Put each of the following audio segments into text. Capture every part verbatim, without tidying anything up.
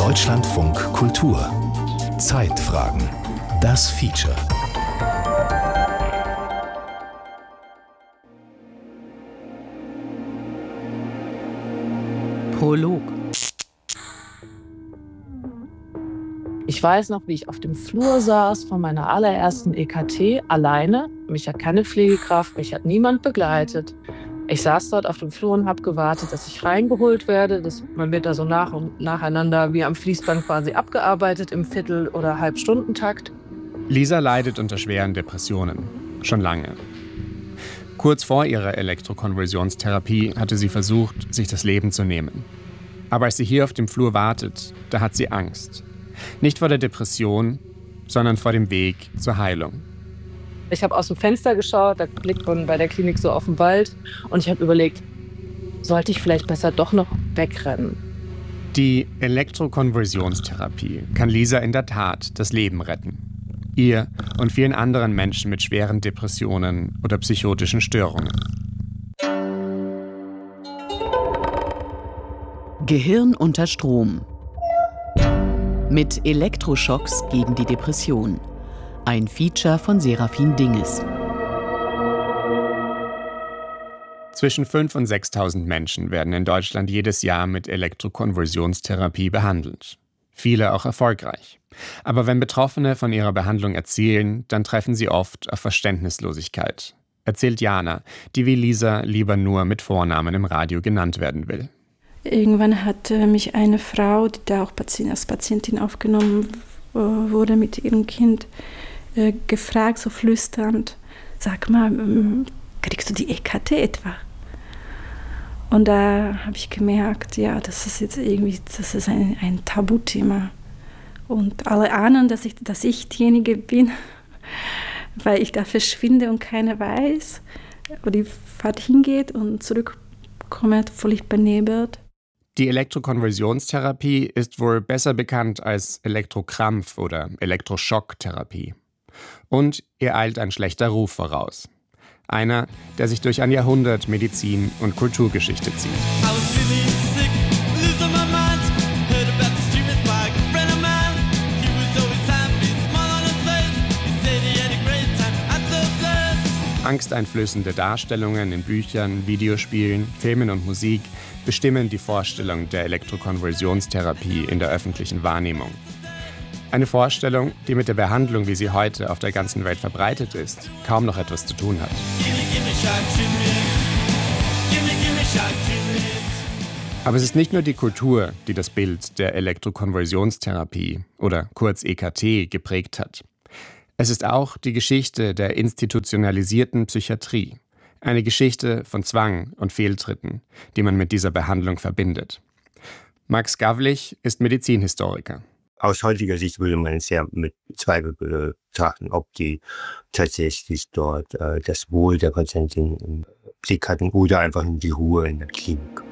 Deutschlandfunk Kultur. Zeitfragen. Das Feature. Prolog. Ich weiß noch, wie ich auf dem Flur saß von meiner allerersten E K T, alleine. Mich hat keine Pflegekraft, mich hat niemand begleitet. Ich saß dort auf dem Flur und habe gewartet, dass ich reingeholt werde. Das, man wird da so nach und nacheinander wie am Fließband quasi abgearbeitet im Viertel- oder Halbstundentakt. Lisa leidet unter schweren Depressionen. Schon lange. Kurz vor ihrer Elektrokonvulsionstherapie hatte sie versucht, sich das Leben zu nehmen. Aber als sie hier auf dem Flur wartet, da hat sie Angst. Nicht vor der Depression, sondern vor dem Weg zur Heilung. Ich habe aus dem Fenster geschaut, da blickt man bei der Klinik so auf den Wald. Und ich habe überlegt, sollte ich vielleicht besser doch noch wegrennen? Die Elektrokonvulsionstherapie kann Lisa in der Tat das Leben retten. Ihr und vielen anderen Menschen mit schweren Depressionen oder psychotischen Störungen. Gehirn unter Strom. Mit Elektroschocks gegen die Depression. Ein Feature von Serafin Dinges. Zwischen fünftausend und sechstausend Menschen werden in Deutschland jedes Jahr mit Elektrokonvulsionstherapie behandelt. Viele auch erfolgreich. Aber wenn Betroffene von ihrer Behandlung erzählen, dann treffen sie oft auf Verständnislosigkeit. Erzählt Jana, die wie Lisa lieber nur mit Vornamen im Radio genannt werden will. Irgendwann hat mich eine Frau, die da auch als Patientin aufgenommen wurde mit ihrem Kind, gefragt, so flüsternd, sag mal, kriegst du die E K T etwa? Und da habe ich gemerkt, ja, das ist jetzt irgendwie, das ist ein, ein Tabuthema. Und alle ahnen, dass ich, dass ich diejenige bin, weil ich da verschwinde und keiner weiß, wo die Fahrt hingeht und zurückkomme völlig benebelt. Die Elektrokonvulsionstherapie ist wohl besser bekannt als Elektrokrampf- oder Elektroschocktherapie. Und ihr eilt ein schlechter Ruf voraus. Einer, der sich durch ein Jahrhundert Medizin- und Kulturgeschichte zieht. Angsteinflößende Darstellungen in Büchern, Videospielen, Filmen und Musik bestimmen die Vorstellung der Elektrokonvulsionstherapie in der öffentlichen Wahrnehmung. Eine Vorstellung, die mit der Behandlung, wie sie heute auf der ganzen Welt verbreitet ist, kaum noch etwas zu tun hat. Aber es ist nicht nur die Kultur, die das Bild der Elektrokonvulsionstherapie oder kurz E K T geprägt hat. Es ist auch die Geschichte der institutionalisierten Psychiatrie. Eine Geschichte von Zwang und Fehltritten, die man mit dieser Behandlung verbindet. Max Gawlich ist Medizinhistoriker. Aus heutiger Sicht würde man es ja mit Zweifel betrachten, ob die tatsächlich dort äh, das Wohl der Patientin im Blick hatten oder einfach nur die Ruhe in der Klinik.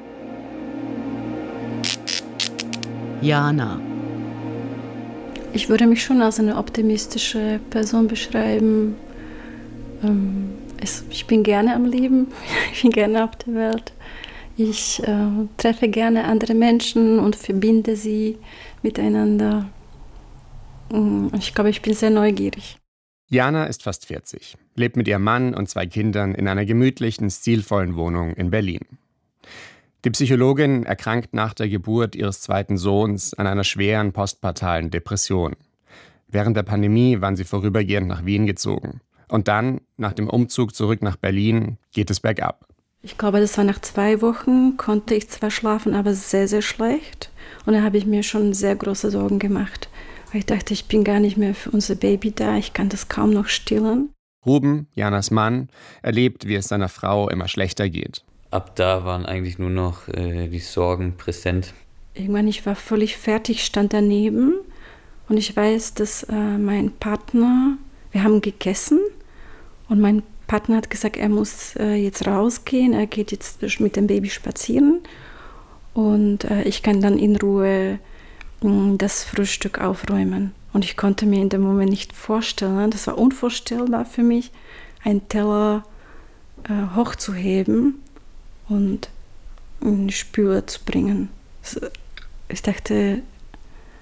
Jana. Ich würde mich schon als eine optimistische Person beschreiben. Ähm, es, ich bin gerne am Leben, ich bin gerne auf der Welt. Ich äh, treffe gerne andere Menschen und verbinde sie miteinander. Ich glaube, ich bin sehr neugierig. Jana ist fast vierzig, lebt mit ihrem Mann und zwei Kindern in einer gemütlichen, stilvollen Wohnung in Berlin. Die Psychologin erkrankt nach der Geburt ihres zweiten Sohns an einer schweren postpartalen Depression. Während der Pandemie waren sie vorübergehend nach Wien gezogen. Und dann, nach dem Umzug zurück nach Berlin, geht es bergab. Ich glaube, das war nach zwei Wochen, konnte ich zwar schlafen, aber sehr, sehr schlecht. Und da habe ich mir schon sehr große Sorgen gemacht. Weil ich dachte, ich bin gar nicht mehr für unser Baby da, ich kann das kaum noch stillen. Ruben, Janas Mann, erlebt, wie es seiner Frau immer schlechter geht. Ab da waren eigentlich nur noch äh, die Sorgen präsent. Irgendwann, ich war völlig fertig, stand daneben. Und ich weiß, dass äh, mein Partner, wir haben gegessen. Und mein Partner hat gesagt, er muss äh, jetzt rausgehen, er geht jetzt mit dem Baby spazieren. Und äh, ich kann dann in Ruhe mh, das Frühstück aufräumen. Und ich konnte mir in dem Moment nicht vorstellen, das war unvorstellbar für mich, einen Teller äh, hochzuheben und in die Spüle zu bringen. Ich dachte,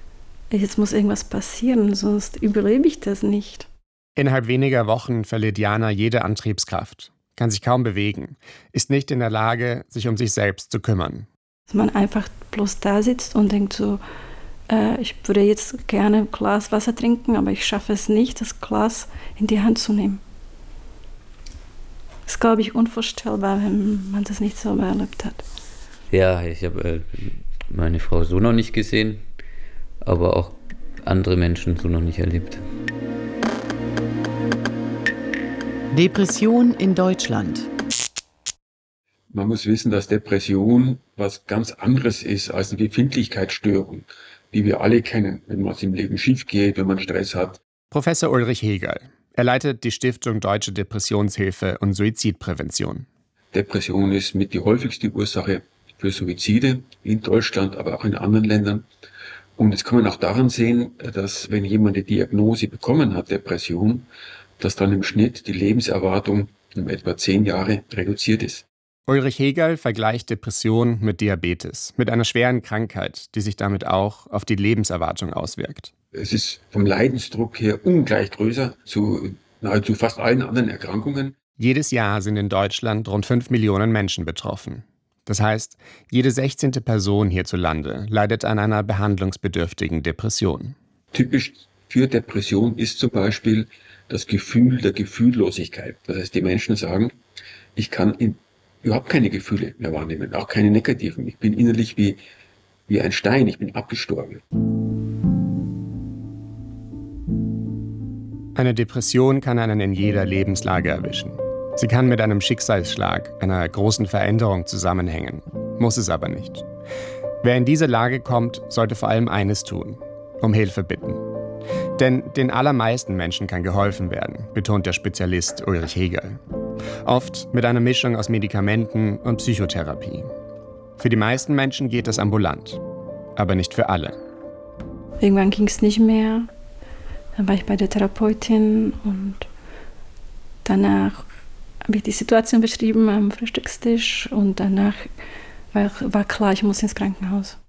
jetzt muss irgendwas passieren, sonst überlebe ich das nicht. Innerhalb weniger Wochen verliert Jana jede Antriebskraft, kann sich kaum bewegen, ist nicht in der Lage, sich um sich selbst zu kümmern. Dass man einfach bloß da sitzt und denkt so, äh, ich würde jetzt gerne ein Glas Wasser trinken, aber ich schaffe es nicht, das Glas in die Hand zu nehmen. Das ist, glaube ich, unvorstellbar, wenn man das nicht selber erlebt hat. Ja, ich habe äh, meine Frau so noch nicht gesehen, aber auch andere Menschen so noch nicht erlebt. Depression in Deutschland. Man muss wissen, dass Depression was ganz anderes ist als eine Befindlichkeitsstörung, die wir alle kennen, wenn was im Leben schief geht, wenn man Stress hat. Professor Ulrich Hegerl. Er leitet die Stiftung Deutsche Depressionshilfe und Suizidprävention. Depression ist mit die häufigste Ursache für Suizide in Deutschland, aber auch in anderen Ländern. Und das kann man auch daran sehen, dass wenn jemand die Diagnose bekommen hat, Depression, dass dann im Schnitt die Lebenserwartung um etwa zehn Jahre reduziert ist. Ulrich Hegerl vergleicht Depression mit Diabetes, mit einer schweren Krankheit, die sich damit auch auf die Lebenserwartung auswirkt. Es ist vom Leidensdruck her ungleich größer zu nahezu fast allen anderen Erkrankungen. Jedes Jahr sind in Deutschland rund fünf Millionen Menschen betroffen. Das heißt, jede sechzehnte Person hierzulande leidet an einer behandlungsbedürftigen Depression. Typisch für Depression ist zum Beispiel das Gefühl der Gefühllosigkeit. Das heißt, die Menschen sagen, ich kann in, überhaupt keine Gefühle mehr wahrnehmen, auch keine negativen. Ich bin innerlich wie, wie ein Stein, ich bin abgestorben. Eine Depression kann einen in jeder Lebenslage erwischen. Sie kann mit einem Schicksalsschlag, einer großen Veränderung zusammenhängen, muss es aber nicht. Wer in diese Lage kommt, sollte vor allem eines tun: um Hilfe bitten. Denn den allermeisten Menschen kann geholfen werden, betont der Spezialist Ulrich Hegerl. Oft mit einer Mischung aus Medikamenten und Psychotherapie. Für die meisten Menschen geht das ambulant, aber nicht für alle. Irgendwann ging es nicht mehr. Dann war ich bei der Therapeutin und danach habe ich die Situation beschrieben am Frühstückstisch und danach war, war klar, ich muss ins Krankenhaus.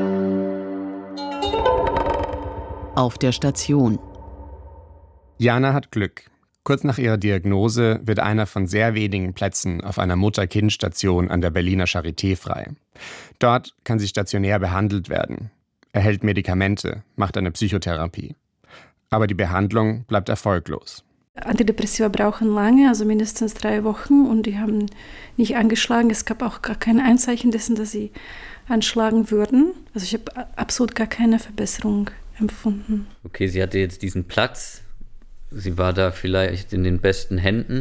Auf der Station. Jana hat Glück. Kurz nach ihrer Diagnose wird einer von sehr wenigen Plätzen auf einer Mutter-Kind-Station an der Berliner Charité frei. Dort kann sie stationär behandelt werden, erhält Medikamente, macht eine Psychotherapie. Aber die Behandlung bleibt erfolglos. Antidepressiva brauchen lange, also mindestens drei Wochen, und die haben nicht angeschlagen. Es gab auch gar kein Anzeichen dessen, dass sie anschlagen würden. Also ich habe absolut gar keine Verbesserung empfunden. Okay, sie hatte jetzt diesen Platz. Sie war da vielleicht in den besten Händen.